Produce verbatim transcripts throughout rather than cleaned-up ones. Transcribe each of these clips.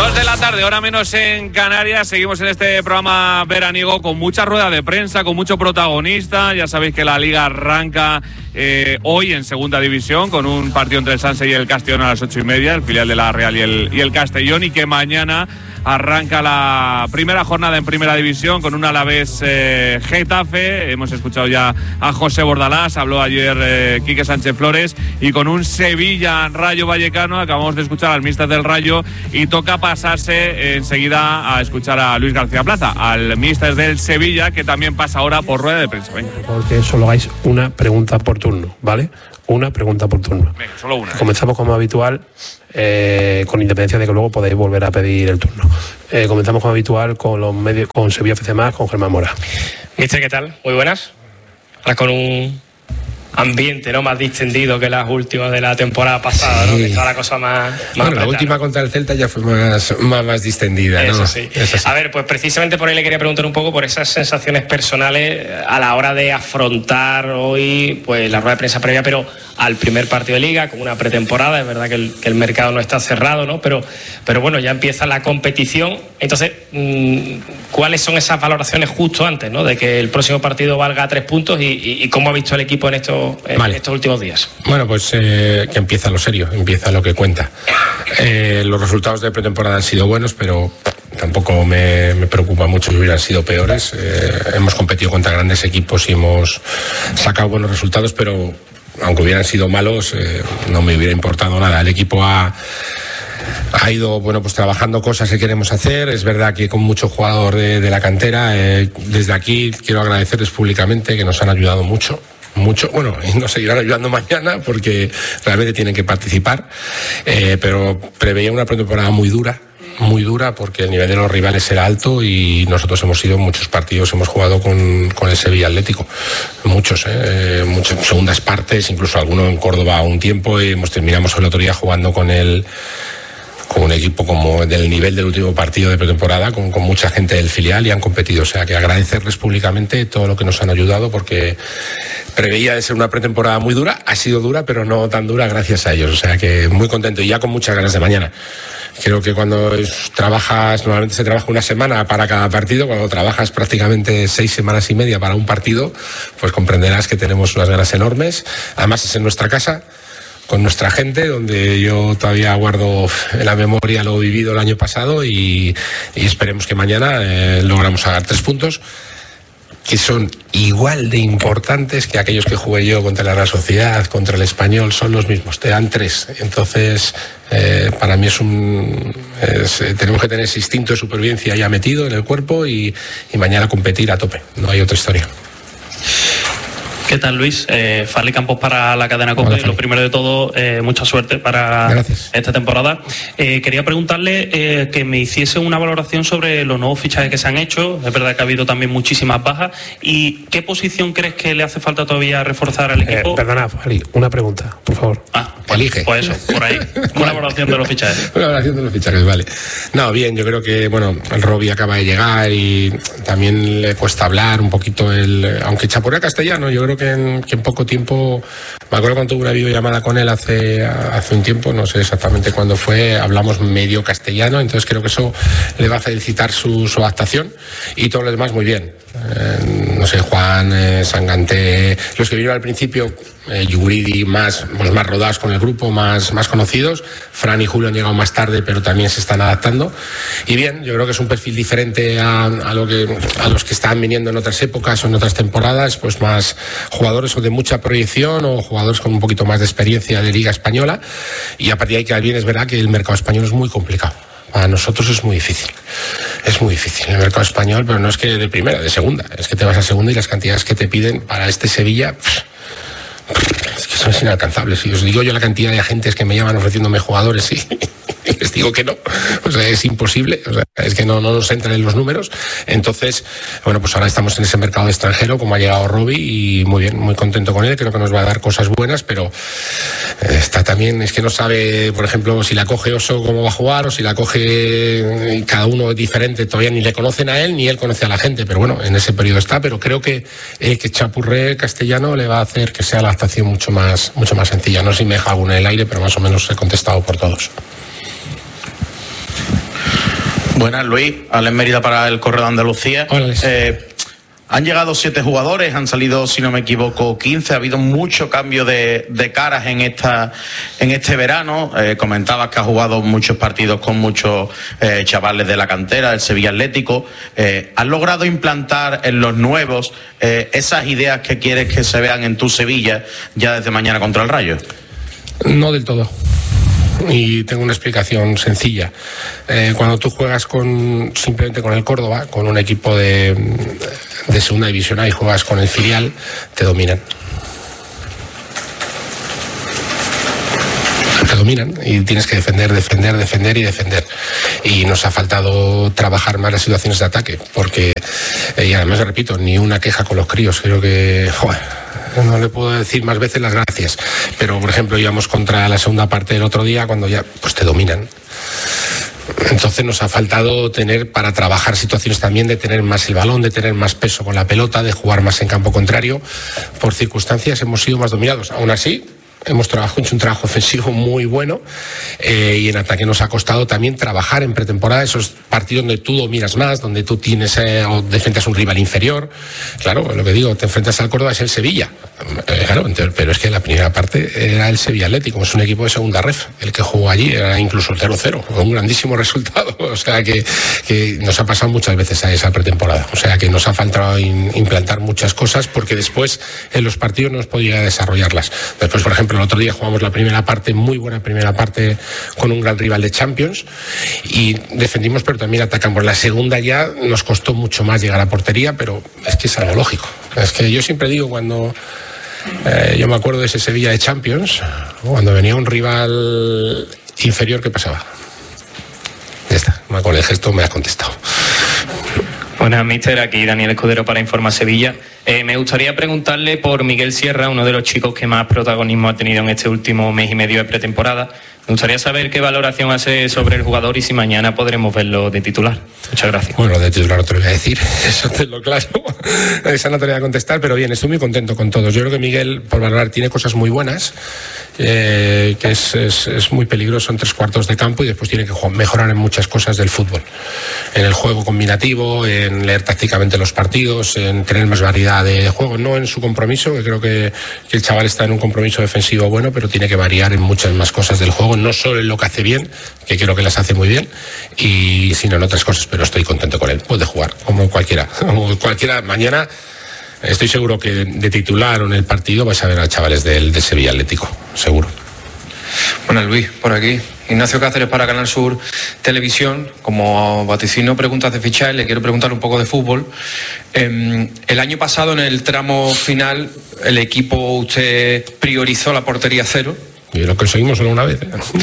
Dos de la tarde, hora menos en Canarias. Seguimos en este programa veraniego con mucha rueda de prensa, con mucho protagonista. Ya sabéis que la Liga arranca eh, hoy en Segunda División con un partido entre el Sanse y el Castellón a las ocho y media, el filial de la Real y el, y el Castellón, y que mañana arranca la primera jornada en Primera División con un Alavés eh, Getafe. Hemos escuchado ya a José Bordalás, habló ayer eh, Quique Sánchez Flores, y con un Sevilla Rayo Vallecano. Acabamos de escuchar al míster del Rayo y toca pasarse enseguida a escuchar a Luis García Plaza, al míster del Sevilla, que también pasa ahora por rueda de prensa. Venga. Porque solo hagáis una pregunta por turno, ¿vale? Una pregunta por turno. Venga, solo una. Comenzamos como habitual, eh, con independencia de que luego podéis volver a pedir el turno. Eh, comenzamos como habitual con los medios, con Sevilla F C más, con Germán Mora. Mister, ¿qué tal? Muy buenas. Ahora con un ambiente, ¿no?, más distendido que las últimas de la temporada pasada, ¿no? Sí. Que está la cosa más, más bueno, apretada, la última, ¿no?, contra el Celta ya fue más, más, más distendida, ¿no? Eso sí. Eso sí. A ver, pues precisamente por ahí le quería preguntar un poco por esas sensaciones personales a la hora de afrontar hoy pues la rueda de prensa previa, pero al primer partido de Liga, con una pretemporada. Es verdad que el, que el mercado no está cerrado, ¿no? Pero, pero bueno, ya empieza la competición. Entonces, ¿cuáles son esas valoraciones justo antes, ¿no?, de que el próximo partido valga tres puntos y, y, y cómo ha visto el equipo en estos, en vale. estos últimos días? Bueno, pues eh, que empieza lo serio, empieza lo que cuenta. Eh, los resultados de pretemporada han sido buenos, pero tampoco me, me preocupa mucho si hubieran sido peores. Eh, hemos competido contra grandes equipos y hemos sacado buenos resultados, pero aunque hubieran sido malos, eh, no me hubiera importado nada. El equipo ha, ha ido, bueno, pues trabajando cosas que queremos hacer. Es verdad que con mucho jugador de, de la cantera. Eh, desde aquí quiero agradecerles públicamente, que nos han ayudado mucho. Mucho, bueno, y nos seguirán ayudando mañana porque realmente tienen que participar, eh, pero preveía una pretemporada muy dura, muy dura, porque el nivel de los rivales era alto y nosotros hemos ido muchos partidos, hemos jugado con, con el Sevilla Atlético, muchos, eh, muchas segundas partes, incluso alguno en Córdoba un tiempo, y hemos terminamos el otro día jugando con el con un equipo como del nivel del último partido de pretemporada, con, con mucha gente del filial, y han competido. O sea, que agradecerles públicamente todo lo que nos han ayudado, porque preveía de ser una pretemporada muy dura. Ha sido dura, pero no tan dura gracias a ellos. O sea, que muy contento y ya con muchas ganas de mañana. Creo que cuando trabajas, normalmente se trabaja una semana para cada partido, cuando trabajas prácticamente seis semanas y media para un partido, pues comprenderás que tenemos unas ganas enormes. Además es en nuestra casa, con nuestra gente, donde yo todavía guardo en la memoria lo vivido el año pasado, y, y esperemos que mañana eh, logramos sacar tres puntos que son igual de importantes que aquellos que jugué yo contra la Real Sociedad, contra el Español. Son los mismos, te dan tres. Entonces, eh, para mí es un es, eh, tenemos que tener ese instinto de supervivencia ya metido en el cuerpo, y, y mañana competir a tope, no hay otra historia. ¿Qué tal, Luis? Eh, Farley Campos para la cadena COPE. Hola, lo primero de todo, eh, mucha suerte para Gracias. esta temporada. Eh, quería preguntarle eh, que me hiciese una valoración sobre los nuevos fichajes que se han hecho. Es verdad que ha habido también muchísimas bajas. ¿Y qué posición crees que le hace falta todavía reforzar al equipo? Eh, perdona, Farley, una pregunta, por favor. Ah, pues, elige. Pues eso, por ahí. Una valoración de los fichajes. Una valoración de los fichajes, vale. No, bien, yo creo que, bueno, el Robbie acaba de llegar y también le cuesta hablar un poquito el... Aunque chapurrea castellano, yo creo que en, que en poco tiempo, me acuerdo cuando tuve una videollamada con él hace, hace un tiempo, no sé exactamente cuándo fue, hablamos medio castellano, entonces creo que eso le va a facilitar su, su adaptación, y todo lo demás muy bien. Eh, no sé, Juan, eh, Sangante, los que vinieron al principio, eh, Yuridi, más, pues más rodados con el grupo, más, más conocidos. Fran y Julio han llegado más tarde, pero también se están adaptando. Y bien, yo creo que es un perfil diferente a, a, lo que, a los que estaban viniendo en otras épocas o en otras temporadas, pues más jugadores o de mucha proyección o jugadores con un poquito más de experiencia de Liga Española. Y a partir de ahí, que bien, es verdad que el mercado español es muy complicado. Para nosotros es muy difícil, es muy difícil el mercado español, pero no es que de primera, de segunda, es que te vas a segunda y las cantidades que te piden para este Sevilla, pff, pff, es que son inalcanzables. Y os digo yo la cantidad de agentes que me llaman ofreciéndome jugadores y les digo que no, o sea, es imposible, o sea, es que no, no nos entran en los números. Entonces, bueno, pues ahora estamos en ese mercado extranjero, como ha llegado Robbie, y muy bien, muy contento con él, creo que nos va a dar cosas buenas, pero está también, es que no sabe, por ejemplo, si la coge Oso cómo va a jugar, o si la coge cada uno diferente, todavía ni le conocen a él, ni él conoce a la gente, pero bueno, en ese periodo está, pero creo que eh, que chapurré castellano le va a hacer que sea la adaptación mucho más, mucho más sencilla. No sé si me deja alguna en el aire, pero más o menos he contestado por todos. Buenas, Luis. Alex Mérida para el Correo de Andalucía. Hola, eh, han llegado siete jugadores, han salido, si no me equivoco, quince. Ha habido mucho cambio de, de caras en esta en este verano. Eh, comentabas que ha jugado muchos partidos con muchos eh, chavales de la cantera, del Sevilla Atlético. Eh, ¿Has logrado implantar en los nuevos eh, esas ideas que quieres que se vean en tu Sevilla ya desde mañana contra el Rayo? No del todo. Y tengo una explicación sencilla. Eh, cuando tú juegas con simplemente con el Córdoba, con un equipo de, de segunda división A, y juegas con el filial, te dominan. Te dominan y tienes que defender, defender, defender y defender. Y nos ha faltado trabajar más las situaciones de ataque, porque, eh, y además repito, ni una queja con los críos. Creo que, joder, no le puedo decir más veces las gracias, pero por ejemplo íbamos contra la segunda parte del otro día, cuando ya pues te dominan. Entonces nos ha faltado tener, para trabajar situaciones también, de tener más el balón, de tener más peso con la pelota, de jugar más en campo contrario. Por circunstancias hemos sido más dominados. Aún así, hemos trabajado, hecho un trabajo ofensivo muy bueno, eh, y en ataque nos ha costado también trabajar en pretemporada esos partidos donde tú dominas más, donde tú tienes eh, o enfrentas a un rival inferior. Claro, lo que digo, te enfrentas al Córdoba, es el Sevilla. Eh, claro, entonces, pero es que la primera parte era el Sevilla Atlético, es un equipo de segunda ref, el que jugó allí, era incluso el cero cero, con un grandísimo resultado. O sea que, que nos ha pasado muchas veces a esa pretemporada. O sea que nos ha faltado in, implantar muchas cosas, porque después en los partidos no nos podía desarrollarlas. Después, por ejemplo, el otro día jugamos la primera parte, muy buena primera parte, con un gran rival de Champions, y defendimos pero también atacamos. La segunda ya nos costó mucho más llegar a portería, pero es que es algo lógico. Es que yo siempre digo, cuando eh, yo me acuerdo de ese Sevilla de Champions, cuando venía un rival inferior, ¿qué pasaba? Ya está, con el gesto me has contestado. Buenas, mister, aquí Daniel Escudero para Informa Sevilla. Eh, me gustaría preguntarle por Miguel Sierra, uno de los chicos que más protagonismo ha tenido en este último mes y medio de pretemporada. Me gustaría saber qué valoración hace sobre el jugador y si mañana podremos verlo de titular. Muchas gracias. Bueno, de titular no te lo voy a decir, eso te lo claro. Esa no te lo voy a contestar, pero bien, estoy muy contento con todos. Yo creo que Miguel, por valorar, tiene cosas muy buenas, eh, que es, es, es muy peligroso en tres cuartos de campo, y después tiene que mejorar en muchas cosas del fútbol. En el juego combinativo, en leer tácticamente los partidos, en tener más variedad de juego, no en su compromiso, que creo que, que el chaval está en un compromiso defensivo bueno, pero tiene que variar en muchas más cosas del juego, no solo en lo que hace bien, que creo que las hace muy bien, y sino en otras cosas, pero estoy contento con él. Puede jugar, como cualquiera, como cualquiera. Mañana estoy seguro que de titular o en el partido vais a ver a chavales del, del Sevilla Atlético, seguro. Bueno, Luis, por aquí. Ignacio Cáceres para Canal Sur Televisión. Como vaticino preguntas de fichaje, le quiero preguntar un poco de fútbol. Eh, el año pasado, en el tramo final, el equipo, usted priorizó la portería cero. Y lo conseguimos solo una vez.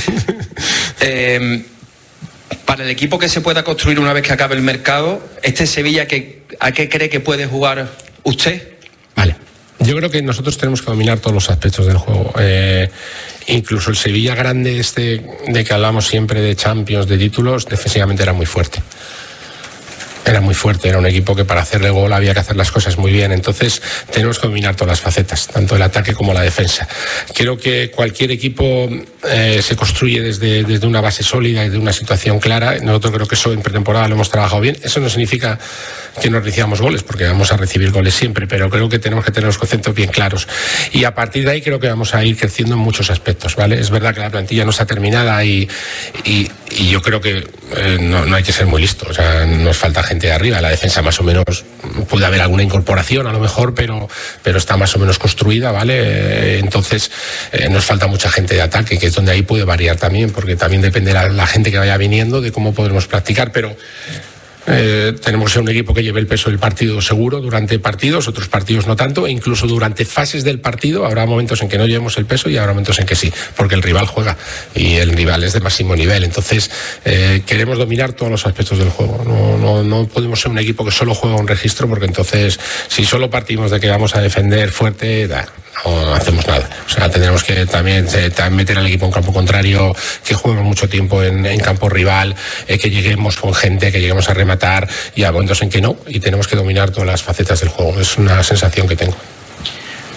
eh, para el equipo que se pueda construir una vez que acabe el mercado, este Sevilla, que, ¿a qué cree que puede jugar usted? Vale. Yo creo que nosotros tenemos que dominar todos los aspectos del juego. Eh, incluso el Sevilla grande este de que hablamos siempre, de Champions, de títulos, defensivamente era muy fuerte. Era muy fuerte, era un equipo que para hacerle gol había que hacer las cosas muy bien. Entonces tenemos que dominar todas las facetas, tanto el ataque como la defensa. Creo que cualquier equipo eh, se construye desde, desde una base sólida y de una situación clara. Nosotros creo que eso en pretemporada lo hemos trabajado bien. Eso no significa que no recibamos goles, porque vamos a recibir goles siempre, pero creo que tenemos que tener los conceptos bien claros. Y a partir de ahí creo que vamos a ir creciendo en muchos aspectos, ¿vale? Es verdad que la plantilla no está terminada y, y, y yo creo que eh, no, no hay que ser muy listo. O sea, nos falta gente de arriba. La defensa más o menos, puede haber alguna incorporación a lo mejor, pero, pero está más o menos construida, ¿vale? Eh, entonces eh, nos falta mucha gente de ataque, que es donde ahí puede variar también, porque también depende la, la gente que vaya viniendo de cómo podremos practicar, pero Eh, tenemos que ser un equipo que lleve el peso del partido seguro durante partidos, otros partidos no tanto, e incluso durante fases del partido habrá momentos en que no llevemos el peso y habrá momentos en que sí, porque el rival juega y el rival es de máximo nivel. Entonces eh, queremos dominar todos los aspectos del juego. No, no, no podemos ser un equipo que solo juega un registro, porque entonces si solo partimos de que vamos a defender fuerte, da, no hacemos nada. O sea, tendremos que también, eh, también meter al equipo en campo contrario, que juguemos mucho tiempo en, en campo rival, eh, que lleguemos con gente, que lleguemos a rematar, y a momentos en que no, y tenemos que dominar todas las facetas del juego. Es una sensación que tengo.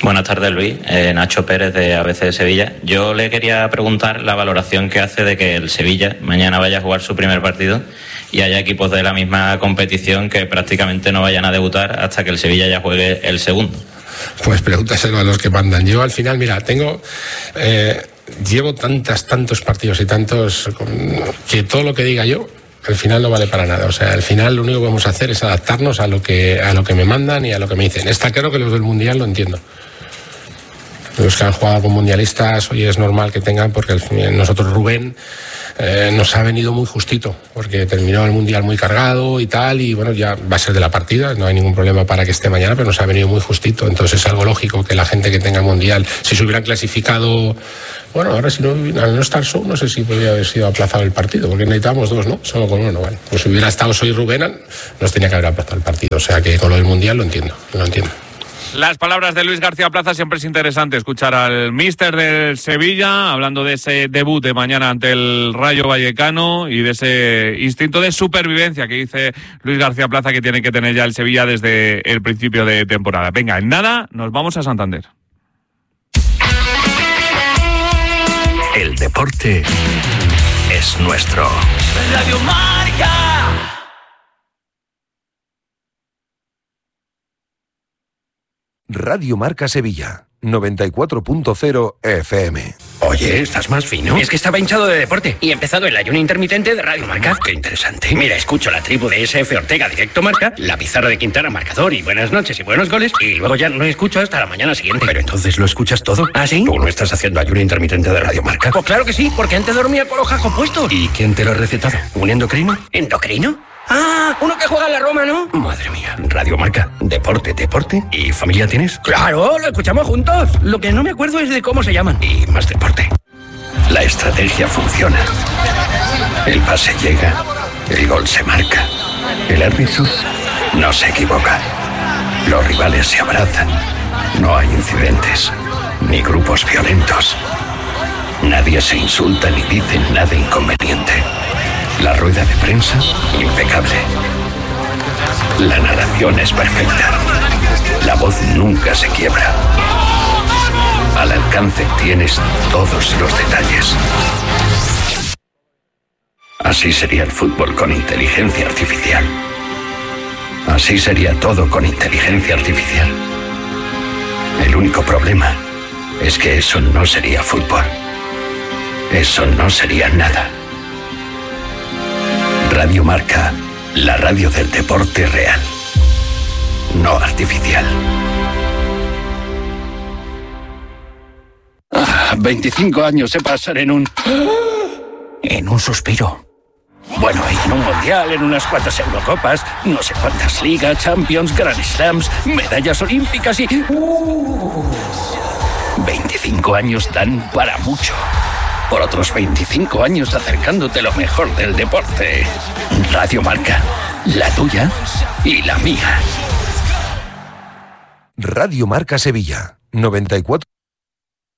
Buenas tardes, Luis. Eh, Nacho Pérez, de A B C de Sevilla. Yo le quería preguntar la valoración que hace de que el Sevilla mañana vaya a jugar su primer partido y haya equipos de la misma competición que prácticamente no vayan a debutar hasta que el Sevilla ya juegue el segundo. Pues pregúntaselo a los que mandan. Yo al final, mira, tengo... Eh, llevo tantas, tantos partidos y tantos... que todo lo que diga yo al final no vale para nada. O sea, al final lo único que vamos a hacer es adaptarnos a lo que, a lo que me mandan y a lo que me dicen. Está claro que los del Mundial lo entiendo. Los que han jugado con mundialistas, hoy es normal que tengan, porque nosotros Rubén eh, nos ha venido muy justito, porque terminó el Mundial muy cargado y tal, y bueno, ya va a ser de la partida, no hay ningún problema para que esté mañana, pero nos ha venido muy justito. Entonces es algo lógico que la gente que tenga Mundial, si se hubieran clasificado, bueno, ahora si no, al no estar solo, no sé si podría haber sido aplazado el partido, porque necesitábamos dos, ¿no? Solo con uno, bueno. Pues si hubiera estado Soy Rubén, nos tenía que haber aplazado el partido, o sea que con lo del Mundial lo entiendo, lo entiendo. Las palabras de Luis García Plaza. Siempre es interesante escuchar al míster del Sevilla hablando de ese debut de mañana ante el Rayo Vallecano y de ese instinto de supervivencia que dice Luis García Plaza que tiene que tener ya el Sevilla desde el principio de temporada. Venga, en nada nos vamos a Santander. El deporte es nuestro. Radio Marca. Radio Marca Sevilla, noventa y cuatro punto cero F M. Oye, ¿estás más fino? Es que estaba hinchado de deporte y he empezado el ayuno intermitente de Radio Marca. Qué interesante. Mira, escucho la tribu de S F Ortega Directo Marca, la pizarra de Quintana Marcador y buenas noches y buenos goles, y luego ya no escucho hasta la mañana siguiente. Pero entonces lo escuchas todo. ¿Ah, sí? ¿Tú no estás haciendo ayuno intermitente de Radio Marca? Pues claro que sí, porque antes dormía con los jajos puestos. ¿Y quién te lo ha recetado? ¿Un endocrino? ¿Endocrino? Ah, uno que juega en la Roma, ¿no? Madre mía. Radio Marca, deporte, deporte. ¿Y familia tienes? Claro, lo escuchamos juntos. Lo que no me acuerdo es de cómo se llaman. Y más deporte. La estrategia funciona. El pase llega, el gol se marca. El árbitro no se equivoca. Los rivales se abrazan. No hay incidentes, ni grupos violentos. Nadie se insulta ni dice nada inconveniente. La rueda de prensa, impecable. La narración es perfecta. La voz nunca se quiebra. Al alcance tienes todos los detalles. Así sería el fútbol con inteligencia artificial. Así sería todo con inteligencia artificial. El único problema es que eso no sería fútbol. Eso no sería nada. Radio Marca, la radio del deporte real, no artificial. Ah, veinticinco años se pasan en un... en un suspiro. Bueno, en un mundial, en unas cuantas Eurocopas, no sé cuántas ligas, Champions, Grand Slams, medallas olímpicas y... Uh, veinticinco años dan para mucho. Por otros veinticinco años acercándote lo mejor del deporte. Radio Marca, la tuya y la mía. Radio Marca Sevilla, noventa y cuatro.